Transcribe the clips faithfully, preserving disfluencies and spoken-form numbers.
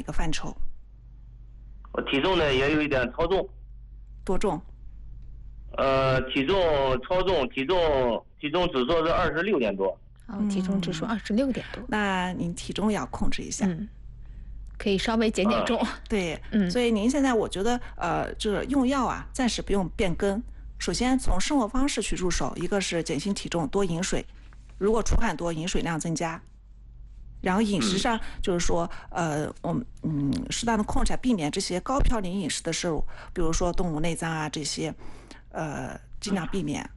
个范畴？ 我体重呢也有一点超重。 多重？ 呃，体重超重，体重体重指数是二十六点多。 哦，体重指数二十六点多。 那您体重要控制一下。 嗯。可以稍微减减重。 啊、对， 嗯。 所以您现在我觉得呃，就是用药啊，暂时不用变更。首先从生活方式去入手，一个是减轻体重，多饮水，如果出汗多，饮水量增加。然后饮食上就是说，呃，我们嗯适当的控制，避免这些高嘌呤饮食的摄入，比如说动物内脏啊这些，呃，尽量避免。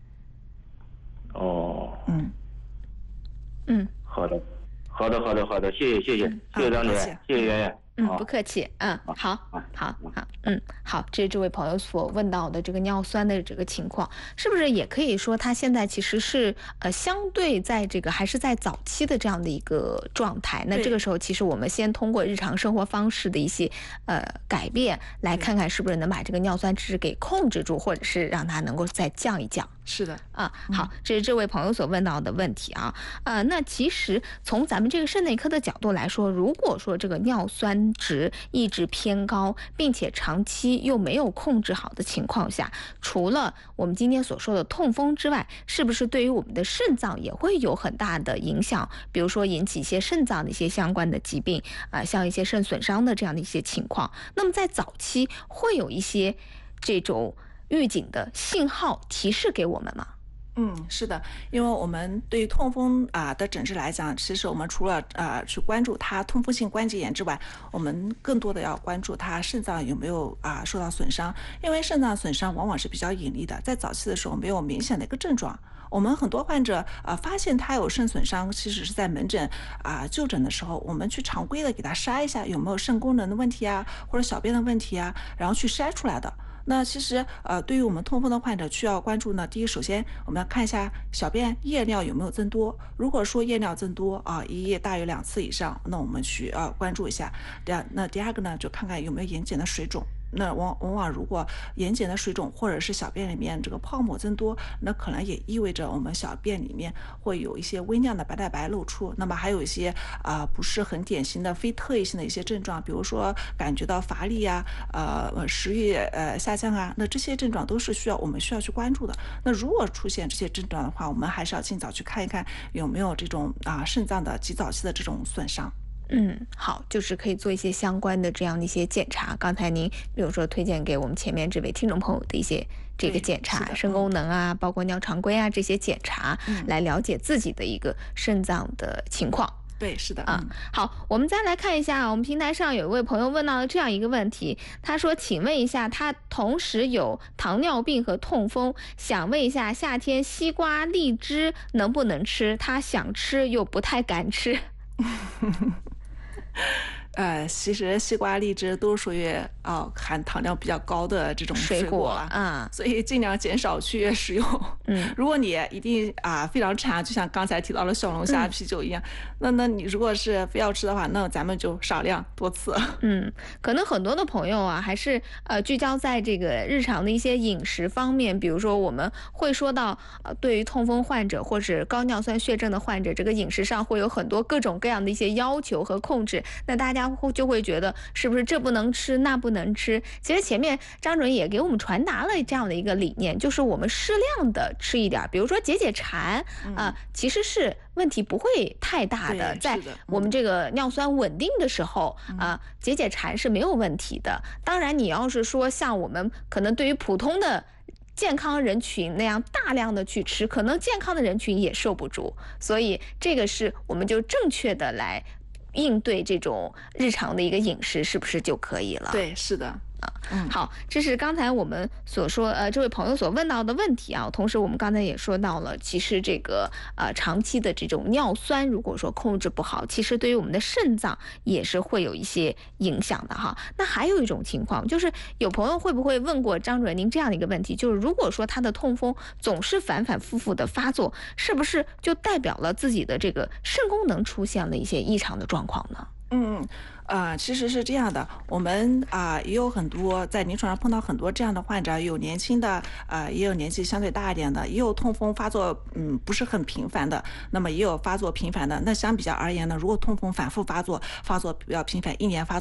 哦。 嗯。 嗯。 好的，好的，好的，好的，谢谢，谢谢， 嗯、 谢谢张主任，谢谢圆圆。 嗯，不客气。嗯，好，好，好，嗯，好，这是这位朋友所问到的这个尿酸的这个情况，是不是也可以说他现在其实是呃相对在这个还是在早期的这样的一个状态？那这个时候其实我们先通过日常生活方式的一些呃改变，来看看是不是能把这个尿酸值给控制住，或者是让它能够再降一降。 是的啊，好，这是这位朋友所问到的问题啊。呃，那其实从咱们这个肾内科的角度来说，如果说这个尿酸值一直偏高，并且长期又没有控制好的情况下，除了我们今天所说的痛风之外，是不是对于我们的肾脏也会有很大的影响？比如说引起一些肾脏的一些相关的疾病啊、呃，像一些肾损伤的这样的一些情况。那么在早期会有一些这种预警的信号提示给我们吗？ 嗯，是的，因为我们对于痛风啊、呃、的诊治来讲，其实我们除了呃去关注它痛风性关节炎之外，我们更多的要关注它肾脏有没有啊、呃、受到损伤，因为肾脏损伤往往是比较隐匿的，在早期的时候没有明显的一个症状。我们很多患者呃发现他有肾损伤，其实是在门诊啊、呃、就诊的时候，我们去常规的给他筛一下有没有肾功能的问题啊，或者小便的问题啊，然后去筛出来的。那其实呃，对于我们痛风的患者需要关注呢，第一，首先我们要看一下小便夜尿有没有增多。如果说夜尿增多啊，一夜大于两次以上，那我们需要关注一下。第二，那第二个呢，就看看有没有眼睑的水肿。那往往往如果眼睑的水肿或者是小便里面这个泡沫增多，那可能也意味着我们小便里面会有一些微量的白蛋白露出。那么还有一些啊、呃、不是很典型的非特异性的一些症状，比如说感觉到乏力啊，呃食欲呃下降啊，那这些症状都是需要我们需要去关注的。那如果出现这些症状的话，我们还是要尽早去看一看有没有这种啊、呃、肾脏的极早期的这种损伤。 嗯，好，就是可以做一些相关的这样的一些检查。刚才您比如说推荐给我们前面这位听众朋友的一些这个检查，肾功能啊，包括尿常规啊这些检查，嗯、来了解自己的一个肾脏的情况。 对，是的啊、嗯。好，我们再来看一下，我们平台上有一位朋友问到了这样一个问题，他说：“请问一下，他同时有糖尿病和痛风，想问一下，夏天西瓜、荔枝能不能吃？他想吃又不太敢吃。” 呃，其实西瓜、荔枝都属于哦含糖量比较高的这种水果啊， 所以尽量减少去食用。 嗯， 如果你一定啊非常馋，就像刚才提到的小龙虾、啤酒一样，嗯、那那你如果是非要吃的话，那咱们就少量多次。 嗯，可能很多的朋友啊，还是呃聚焦在这个日常的一些饮食方面，比如说我们会说到呃对于痛风患者或者高尿酸血症的患者，这个饮食上会有很多各种各样的一些要求和控制，那大家就会觉得是不是这不能吃那不能吃。其实前面张主任也给我们传达了这样的一个理念，就是我们适量的吃一点，比如说解解馋啊、嗯呃，其实是问题不会太大的，在我们这个尿酸稳定的时候啊、呃，解解馋是没有问题的。当然你要是说像我们可能对于普通的健康人群那样大量的去吃，可能健康的人群也受不住，所以这个是我们就正确的来应对这种日常的一个饮食，是不是就可以了？ 对，是的。 嗯，好，这是刚才我们所说，呃，这位朋友所问到的问题啊。同时，我们刚才也说到了，其实这个呃长期的这种尿酸，如果说控制不好，其实对于我们的肾脏也是会有一些影响的哈。那还有一种情况，就是有朋友会不会问过张主任您这样的一个问题，就是如果说他的痛风总是反反复复的发作，是不是就代表了自己的这个肾功能出现了一些异常的状况呢？ 嗯，呃，其实是这样的，我们啊、呃、也有很多在临床上碰到很多这样的患者，有年轻的，呃，也有年纪相对大一点的，也有痛风发作，嗯，不是很频繁的，那么也有发作频繁的。那相比较而言呢，如果痛风反复发作，发作比较频繁，一年发作